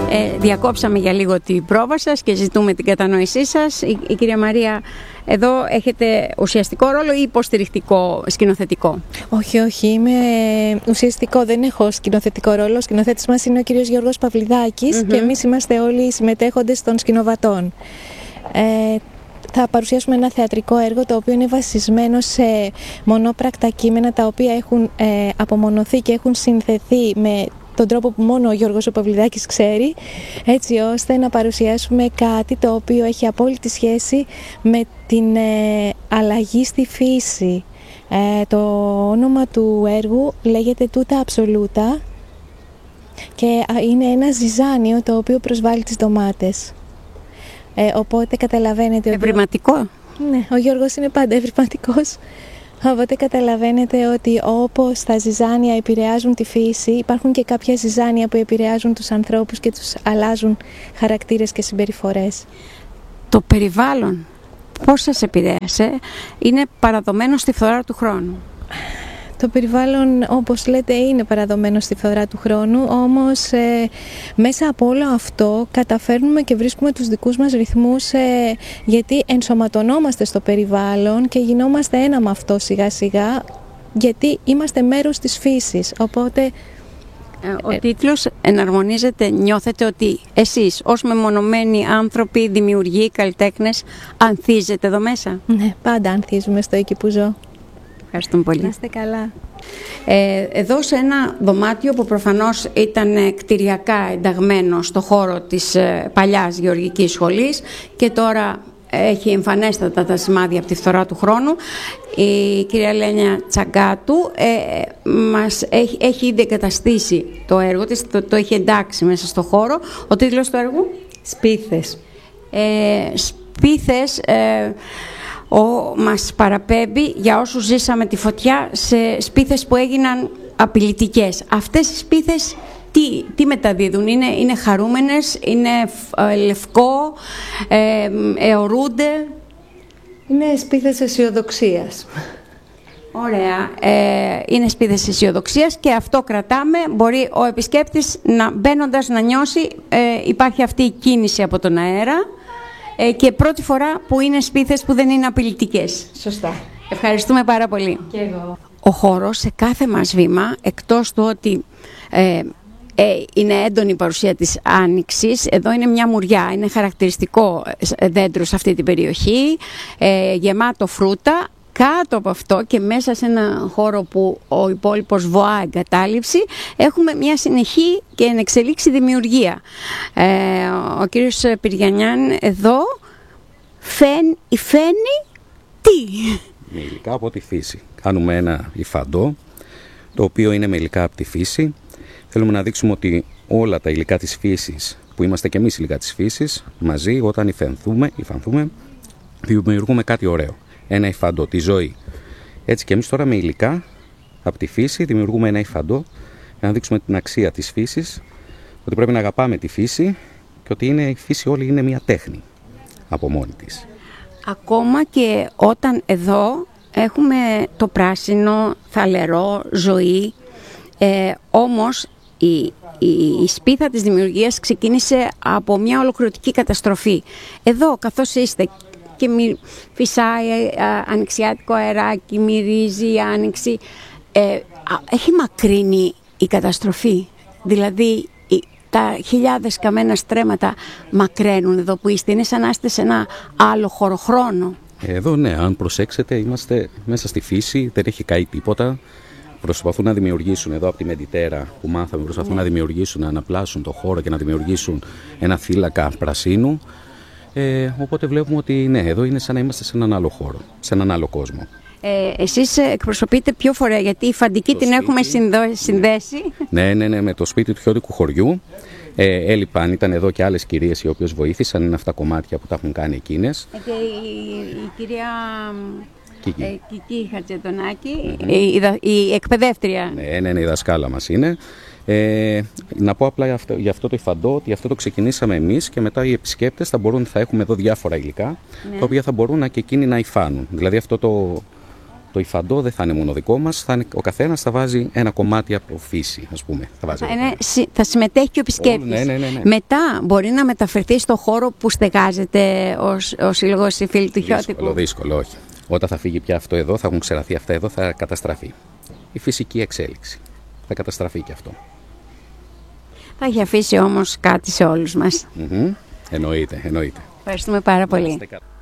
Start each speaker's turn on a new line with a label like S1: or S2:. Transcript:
S1: Διακόψαμε για λίγο την πρόβα σας και ζητούμε την κατανόησή σας. Η κυρία Μαρία, εδώ έχετε ουσιαστικό ρόλο ή υποστηρικτικό σκηνοθετικό?
S2: Όχι, είμαι ουσιαστικό, δεν έχω σκηνοθετικό ρόλο. Ο σκηνοθέτης μας είναι ο κύριος Γιώργος Παυλιδάκης και εμείς είμαστε όλοι οι συμμετέχοντες των σκηνοβατών. Θα παρουσιάσουμε ένα θεατρικό έργο το οποίο είναι βασισμένο σε μονόπρακτα κείμενα τα οποία έχουν απομονωθεί και έχουν συνθεθεί με τον τρόπο που μόνο ο Γιώργος ο Παυλιδάκης ξέρει, έτσι ώστε να παρουσιάσουμε κάτι το οποίο έχει απόλυτη σχέση με την αλλαγή στη φύση. Το όνομα του έργου λέγεται Τούτα Αψολούτα και είναι ένα ζυζάνιο το οποίο προσβάλλει τις ντομάτες. Οπότε καταλαβαίνετε...
S1: Ευρηματικό.
S2: Ναι, ο Γιώργος είναι πάντα ευρηματικός. Οπότε καταλαβαίνετε ότι όπως τα ζυζάνια επηρεάζουν τη φύση, υπάρχουν και κάποια ζυζάνια που επηρεάζουν τους ανθρώπους και τους αλλάζουν χαρακτήρες και συμπεριφορές.
S1: Το περιβάλλον πώς σας επηρέασε? Είναι παραδομένο στη φθορά του χρόνου.
S2: Το περιβάλλον, όπως λέτε, είναι παραδομένο στη φθορά του χρόνου, όμως μέσα από όλο αυτό καταφέρνουμε και βρίσκουμε τους δικούς μας ρυθμούς, γιατί ενσωματωνόμαστε στο περιβάλλον και γινόμαστε ένα με αυτό σιγά σιγά, γιατί είμαστε μέρος της φύσης. Οπότε
S1: ο τίτλος εναρμονίζεται, νιώθετε ότι εσείς ως μεμονωμένοι άνθρωποι, δημιουργοί, καλλιτέχνες, ανθίζετε εδώ μέσα?
S2: Ναι, πάντα ανθίζουμε στο εκεί που ζω.
S1: Ευχαριστούμε πολύ.
S2: Να είστε καλά.
S1: Εδώ σε ένα δωμάτιο που προφανώς ήταν κτηριακά ενταγμένο στο χώρο της παλιάς γεωργικής σχολής και τώρα έχει εμφανέστατα τα σημάδια από τη φθορά του χρόνου, η κυρία Λένια Τσαγκάτου μας έχει ήδη εγκαταστήσει το έργο της, το έχει εντάξει μέσα στο χώρο. Ο τίτλος του έργου?
S3: Σπίθες.
S1: Σπίθες. Μας παραπέμπει για όσους ζήσαμε τη φωτιά σε σπίθες που έγιναν απειλητικές. Αυτές οι σπίθες τι μεταδίδουν? Είναι χαρούμενες, είναι λευκό, αιωρούνται?
S3: Είναι σπίθες αισιοδοξίας.
S1: Ωραία. Είναι σπίθες αισιοδοξίας και αυτό κρατάμε. Μπορεί ο επισκέπτης μπαίνοντας να νιώσει υπάρχει αυτή η κίνηση από τον αέρα. Και πρώτη φορά που είναι σπίθες που δεν είναι απειλητικές.
S3: Σωστά.
S1: Ευχαριστούμε πάρα πολύ.
S3: Και εγώ.
S1: Ο χώρος σε κάθε μας βήμα, εκτός του ότι είναι έντονη η παρουσία της άνοιξης, εδώ είναι μια μουριά, είναι χαρακτηριστικό δέντρο σε αυτή την περιοχή, γεμάτο φρούτα. Κάτω από αυτό και μέσα σε ένα χώρο που ο υπόλοιπος βοά εγκατάλειψη, έχουμε μια συνεχή και ενεξελίξη δημιουργία. Ο κύριος Πυριανιάν εδώ φαίνει τι?
S4: Με υλικά από τη φύση. Κάνουμε ένα υφαντό, το οποίο είναι με υλικά από τη φύση. Θέλουμε να δείξουμε ότι όλα τα υλικά της φύσης, που είμαστε και εμείς υλικά της φύσης, μαζί όταν υφανθούμε, δημιουργούμε κάτι ωραίο. Ένα υφαντό, τη ζωή. Έτσι και εμείς τώρα με υλικά από τη φύση δημιουργούμε ένα υφαντό για να δείξουμε την αξία της φύσης, ότι πρέπει να αγαπάμε τη φύση και ότι η φύση όλη είναι μια τέχνη από μόνη της. Ακόμα
S1: και όταν εδώ έχουμε το πράσινο, θαλερό, ζωή, όμως η σπίθα της δημιουργίας ξεκίνησε από μια ολοκληρωτική καταστροφή. Εδώ καθώς είστε και φυσάει ανοιξιάτικο αεράκι, μυρίζει η άνοιξη. Έχει μακρύνει η καταστροφή. Δηλαδή τα χιλιάδες καμένα στρέμματα μακραίνουν εδώ που είστε. Είναι σαν να είστε σε ένα άλλο χωροχρόνο.
S4: Εδώ ναι, αν προσέξετε είμαστε μέσα στη φύση, δεν έχει καεί τίποτα. Προσπαθούν να δημιουργήσουν εδώ από τη Μεντιτέρα που μάθαμε, προσπαθούν να δημιουργήσουν, να αναπλάσουν το χώρο και να δημιουργήσουν ένα θύλακα πρασίνου. Οπότε βλέπουμε ότι ναι, εδώ είναι σαν να είμαστε σε έναν άλλο χώρο, σε έναν άλλο κόσμο.
S1: Εσείς εκπροσωπείτε ποιο φορέα, γιατί η φαντική την έχουμε συνδέσει.
S4: Ναι, με το σπίτι του χιώτικου χωριού. Έλειπαν, ήταν εδώ και άλλες κυρίες οι οποίες βοήθησαν, είναι αυτά κομμάτια που τα έχουν κάνει εκείνες.
S1: Και η κυρία Κική Χατζετονάκη, η εκπαιδεύτρια.
S4: Ναι, η δασκάλα μας είναι. Να πω απλά για αυτό το υφαντό ότι αυτό το ξεκινήσαμε εμείς και μετά οι επισκέπτες θα έχουμε εδώ διάφορα υλικά, τα οποία θα μπορούν και εκείνοι να υφάνουν. Δηλαδή αυτό Το υφαντό δεν θα είναι μόνο δικό μας, ο καθένας θα βάζει ένα κομμάτι από φύση, ας πούμε.
S1: Θα συμμετέχει και ο επισκέπτης.
S4: Ναι.
S1: Μετά μπορεί να μεταφερθεί στο χώρο που στεγάζεται ο Σύλλογος οι Φίλοι του Χιώτικου.
S4: Δύσκολο, όχι. Όταν θα φύγει πια αυτό εδώ, θα έχουν ξεραθεί αυτά εδώ, θα καταστραφεί. Η φυσική εξέλιξη. Θα καταστραφεί και αυτό.
S1: Θα έχει αφήσει όμως κάτι σε όλους μας.
S4: Εννοείται.
S1: Ευχαριστούμε πάρα πολύ.